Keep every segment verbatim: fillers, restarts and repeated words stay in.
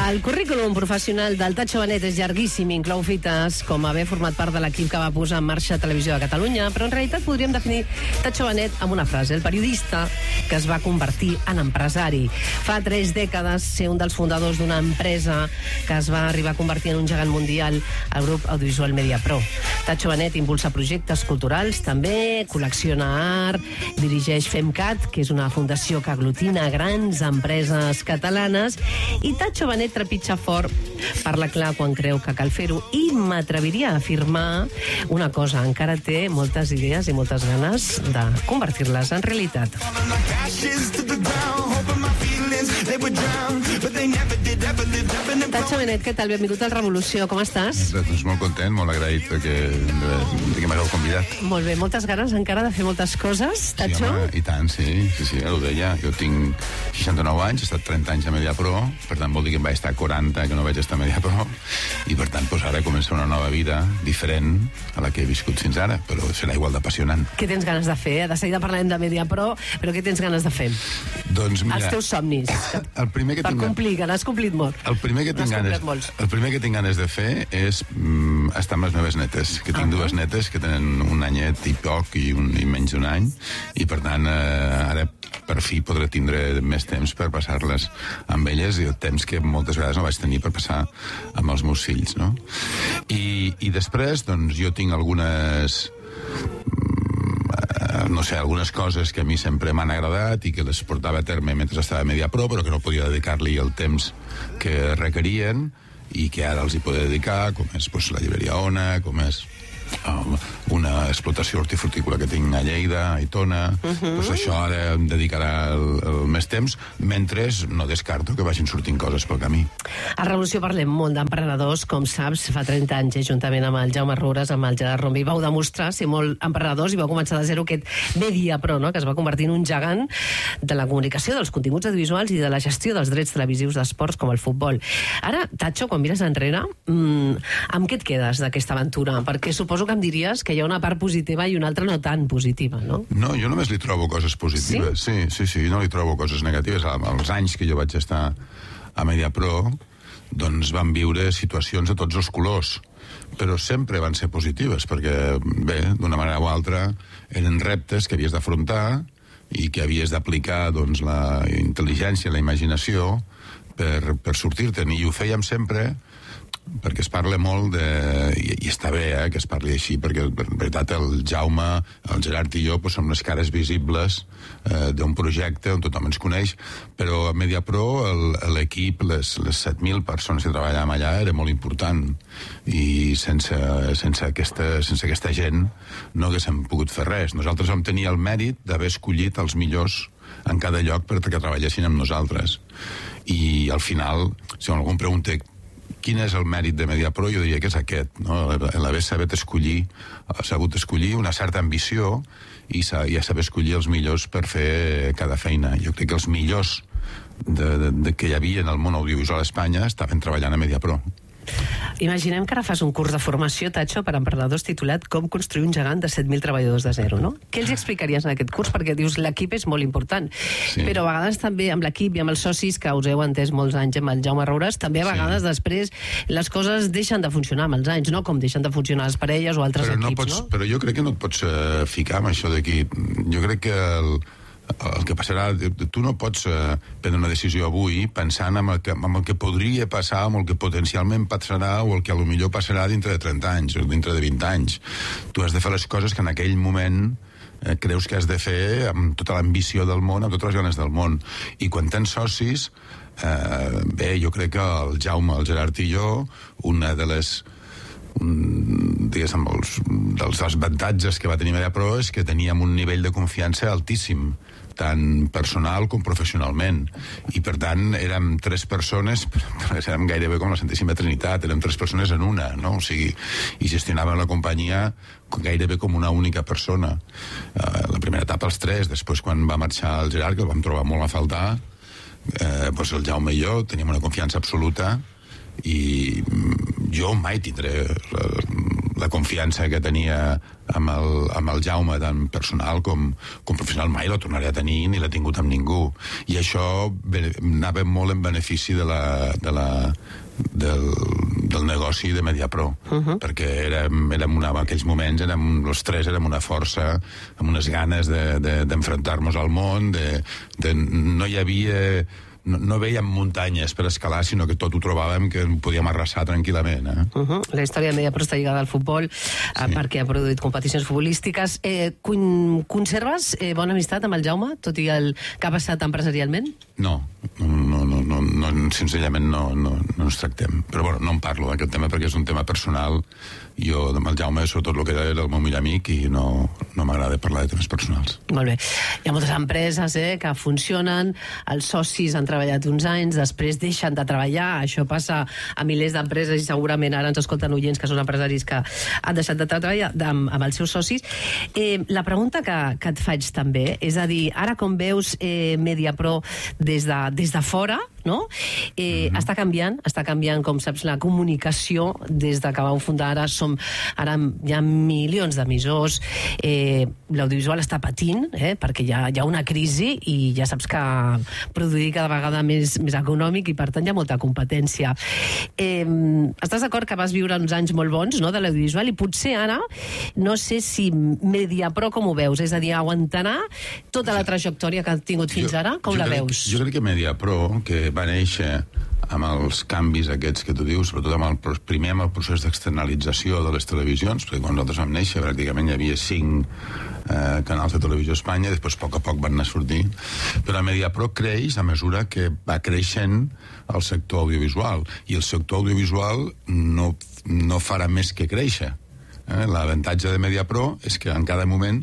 El currículum professional del Tacho Benet és llarguíssim, inclou fites com haver format part de l'equip que va posar en marxa Televisió de Catalunya, però en realitat podríem definir Tacho Benet amb una frase: el periodista que es va convertir en empresari. Fa tres dècades ser un dels fundadors d'una empresa que es va arribar a convertir en un gegant mundial, el grup audiovisual Mediapro. Tacho Benet impulsa projectes culturals, també col·lecciona art, dirigeix FemCat, que és una fundació que aglutina grans empreses catalanes, i Tacho Benet trepitja fort, parla clar quan creu que cal fer-ho, i m'atreviria a afirmar una cosa: encara té moltes idees i moltes ganes de convertir-les en realitat. Tacho Benet, què tal? Benvingut al Revolució, com estàs? Doncs molt content, molt agraït que, que m'hagueu convidat. Molt bé, moltes ganes encara de fer moltes coses, Tacho? Sí, home, i tant, sí, sí, sí, ja ho deia. Jo tinc seixanta-nou anys, he estat trenta anys a Mediapro, per tant vol dir que em vaig estar quaranta que no vaig estar a Mediapro, i per tant doncs, ara comença una nova vida diferent a la que he viscut fins ara, però serà igual d'apassionant. Què tens ganes de fer? De seguida parlem de Mediapro, però què tens ganes de fer? Doncs mira... Els teus somnis. El primer que per tinc... complir, que n'has complit molt. El primer que tinc ganes, el primer que tinc ganes de fer és mm, estar amb les meves netes, que tinc uh -huh. dues netes que tenen un anyet i poc i, un, i menys d'un any, i per tant eh, ara per fi podré tindre més temps per passar-les amb elles, i el temps que moltes vegades no vaig tenir per passar amb els meus fills, no? I, i després, doncs, jo tinc algunes... no sé, algunes coses que a mi sempre m'han agradat i que les portava a terme mentre estava a Mediapro, però que no podia dedicar-li el temps que requerien i que ara els hi poder dedicar, com és pues, la llibreria Ona, com és um, una explotació hortifrutícola que tinc a Lleida, a Aitona. Uh -huh. Pues això ara em dedicarà el, el més temps, mentre no descarto que vagin sortint coses pel camí. A Revolució parlem molt d'emprenedors, com saps, fa trenta anys, eh, juntament amb el Jaume Roures, amb el Gerard Rombi, vau demostrar ser molt emprenedors i vau començar de zero aquest Mediapro, no?, que es va convertir en un gegant de la comunicació, dels continguts audiovisuals i de la gestió dels drets televisius d'esports com el futbol. Ara, Tacho, quan mires enrere, mmm, amb què et quedes d'aquesta aventura? Perquè suposo que em diries que hi ha una part positiva i una altra no tan positiva, no? No, jo només li trobo coses positives. Sí, sí, sí, sí, no li trobo coses negatives. Els anys que jo vaig estar a Mediapro, doncs van viure situacions de tots els colors, però sempre van ser positives, perquè, bé, d'una manera o altra, eren reptes que havies d'afrontar i que havies d'aplicar, doncs, la intel·ligència, la imaginació, per, per sortir-te'n, i ho fèiem sempre perquè es parla molt de... I, i està bé, eh, que es parli així, perquè en veritat el Jaume, el Gerard i jo pues, som les cares visibles eh, d'un projecte on tothom ens coneix, però a Mediapro l'equip, les, les set mil persones que treballàvem allà, era molt important, i sense, sense, aquesta, sense aquesta gent no haguéssim pogut fer res. Nosaltres vam tenir el mèrit d'haver escollit els millors en cada lloc perquè treballessin amb nosaltres, i al final, si algú em pregunta quin és el mèrit de Mediapro, jo diria que és aquest, no? L'haver sabut escollir, sabut escollir una certa ambició i, sa, i saber escollir els millors per fer cada feina. Jo crec que els millors de, de, de que hi havia en el món audiovisual a Espanya estaven treballant a Mediapro. Imaginem que ara fas un curs de formació, Tacho, per a emprenedors titulat Com construir un gegant de set mil treballadors de zero, no? Què els explicaries en aquest curs? Perquè dius, l'equip és molt important, sí. Però a vegades també amb l'equip i amb els socis que us heu entès molts anys amb el Jaume Roures, també a vegades sí. Després les coses deixen de funcionar amb els anys, no? Com deixen de funcionar les parelles o altres però equips, no? Pots, no? Però jo crec que no et pots uh, ficar amb això d'aquí. Jo crec que el el que passarà, tu no pots eh, prendre una decisió avui pensant en el, que, en el que podria passar, en el que potencialment passarà o el que a lo millor passarà dintre de trenta anys o dintre de vint anys. Tu has de fer les coses que en aquell moment eh, creus que has de fer amb tota l'ambició del món, amb totes les ganes del món. I quan tens socis, eh, bé, jo crec que el Jaume, el Gerard i jo, una de les un, diguéssim, els, dels avantatges que va tenir Mediapro és que teníem un nivell de confiança altíssim, tant personal com professionalment, i per tant érem tres persones, però érem gairebé com la Santíssima Trinitat, érem tres persones en una, no? O sigui, i gestionàvem la companyia gairebé com una única persona. Uh, la primera etapa els tres, després quan va marxar el Gerard, que el vam trobar molt a faltar, eh, doncs el Jaume i jo teníem una confiança absoluta, i jo mai tindré la, la confiança que tenia amb el, amb el Jaume, tant personal com, com professional, mai la tornaré a tenir ni l'he tingut amb ningú. I això anava molt en benefici de la, de la, del, del negoci de Mediapro, uh -huh. perquè érem, érem una, en aquells moments érem, els tres érem una força, amb unes ganes d'enfrontar-nos de, de, al món, de, de, no hi havia... No, no veiem muntanyes per escalar, sinó que tot ho trobàvem que podíem arrasar tranquil·lament. Eh? Uh -huh. La història de Mediapro està lligada al futbol, sí. perquè ha produït competicions futbolístiques. Eh, conserves eh, bona amistat amb el Jaume, tot i el que ha passat empresarialment? No, no, no, no, no senzillament no, no, no ens tractem. Però bueno, no en parlo d'aquest tema perquè és un tema personal. Jo, amb el Jaume, sobretot el que era, era el meu millor amic i no, no m'agrada parlar de temes personals. Molt bé. Hi ha moltes empreses eh, que funcionen, els socis han treballat uns anys, després deixen de treballar, això passa a milers d'empreses i segurament ara ens escolten oients que són empresaris que han deixat de treballar amb, amb els seus socis. Eh, la pregunta que, que et faig també, és a dir, ara com veus eh, Mediapro des de, des de fora, no? Eh, mm-hmm. Està canviant, està canviant, com saps, la comunicació des de que vau fundar ara. Som, ara hi ha milions d'emissors, eh, l'audiovisual està patint, eh, perquè hi ha, hi ha una crisi i ja saps que produir cada vegada més, més econòmic i per tant hi ha molta competència. Eh, estàs d'acord que vas viure uns anys molt bons, no?, de l'audiovisual, i potser ara, no sé si Mediapro com ho veus, és a dir, aguantarà tota la trajectòria que ha tingut fins jo, ara, com jo la crec, veus? Jo crec que Mediapro, que va néixer amb els canvis aquests que tu dius, sobretot amb el, primer amb el procés d'externalització de les televisions, perquè quan nosaltres vam néixer pràcticament hi havia cinc eh, canals de televisió a Espanya, després a poc a poc van anar sortint, però Mediapro creix a mesura que va creixent el sector audiovisual, i el sector audiovisual no, no farà més que créixer. Eh? L'avantatge de Mediapro és que en cada moment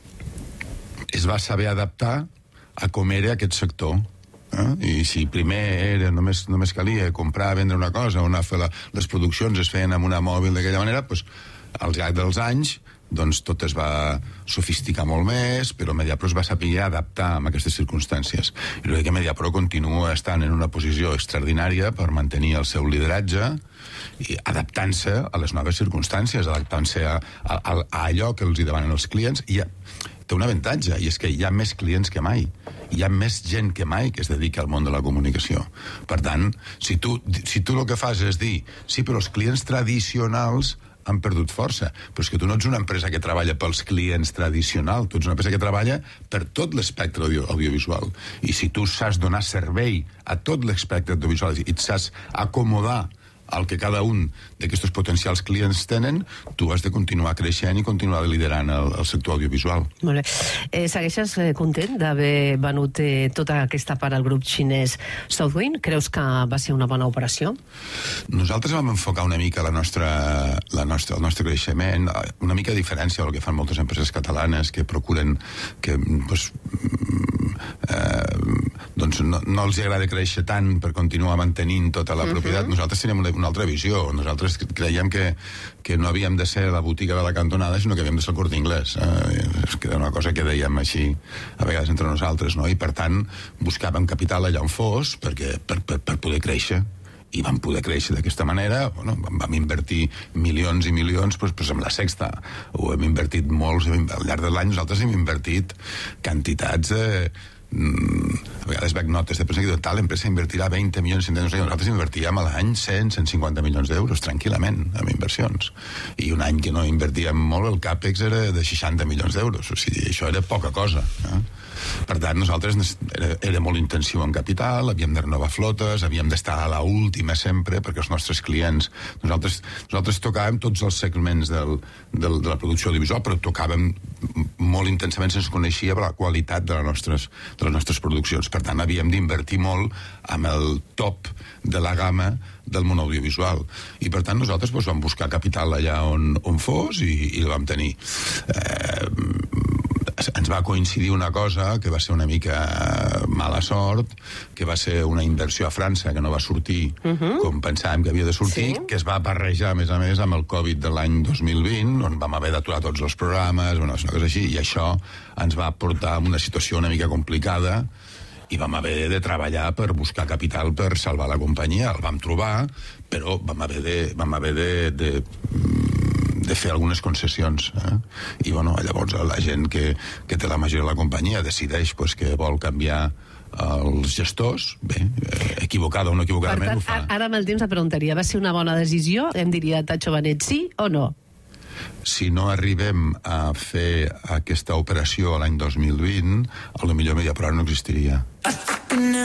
es va saber adaptar a com era aquest sector. Eh? I si primer era, només, només calia comprar, vendre una cosa, o anar a fer la, les produccions es feien amb una mòbil d'aquella manera, doncs, al llarg dels anys doncs tot es va sofisticar molt més, però Mediapro es va saber adaptar a aquestes circumstàncies. I crec que Mediapro continua estant en una posició extraordinària per mantenir el seu lideratge i adaptant-se a les noves circumstàncies, adaptant-se a, a, a allò que els hi demanen els clients. I ha, té un avantatge, i és que hi ha més clients que mai. Hi ha més gent que mai que es dedica al món de la comunicació. Per tant, si tu, si tu el que fas és dir sí, però els clients tradicionals han perdut força, però és que tu no ets una empresa que treballa pels clients tradicionals, tu ets una empresa que treballa per tot l'espectre audio, audiovisual. I si tu saps donar servei a tot l'espectre audiovisual i et saps acomodar el que cada un d'aquests potencials clients tenen, tu has de continuar creixent i continuar liderant el, el sector audiovisual. Molt bé. Eh, segueixes eh, content d'haver venut eh, tota aquesta part al grup xinès Southwind? Creus que va ser una bona operació? Nosaltres vam enfocar una mica la nostra, la nostra, el nostre creixement, una mica a diferència del que fan moltes empreses catalanes que procuren que pues, eh, doncs no, no els agrada créixer tant per continuar mantenint tota la uh-huh. propietat. Nosaltres tenim una, una altra visió. Nosaltres creiem que, que no havíem de ser la botiga de la cantonada, sinó que havíem de ser el Corte Inglés. Eh? És que era una cosa que dèiem així a vegades entre nosaltres, no? I per tant buscàvem capital allà on fos perquè, per, per, per poder créixer. I vam poder créixer d'aquesta manera. Bueno, vam invertir milions i milions pues, pues, amb la Sexta. Ho hem invertit molts. Al llarg de l'any nosaltres hem invertit quantitats de... a vegades veig notes de premsa que tal empresa invertirà vint milions, nosaltres invertíem a l'any cent, cent cinquanta milions d'euros tranquil·lament en inversions, i un any que no invertíem molt el CAPEX era de seixanta milions d'euros, o sigui, això era poca cosa, eh? Per tant, nosaltres era, era molt intensiu en capital, havíem de renovar flotes, havíem d'estar a la última sempre, perquè els nostres clients, nosaltres, nosaltres tocàvem tots els segments del, del, de la producció audiovisual, però tocàvem molt intensament, se'ns coneixia per la qualitat de les nostres, de les nostres produccions. Per tant, havíem d'invertir molt amb el top de la gamma del món audiovisual. I per tant nosaltres doncs, vam buscar capital allà on, on fos i, i el vam tenir. Eh, ens va coincidir una cosa que va ser una mica mala sort, que va ser una inversió a França que no va sortir uh-huh. com pensàvem que havia de sortir, sí. que es va barrejar, a més a més, amb el Covid de l'any dos mil vint, on vam haver d'aturar tots els programes, una cosa així, i això ens va portar a una situació una mica complicada, i vam haver de treballar per buscar capital per salvar la companyia. El vam trobar, però vam haver de, vam haver de, de, de fer algunes concessions. Eh? I, bueno, llavors la gent que, que té la majoria de la companyia decideix pues, que vol canviar els gestors, bé, equivocada o no equivocadament, per tant, ho fa. Ara amb el temps la preguntaria, va ser una bona decisió? Em diria Tacho Benet sí o no? Si no arribem a fer aquesta operació l'any dos mil vint, potser Mediapro no existiria.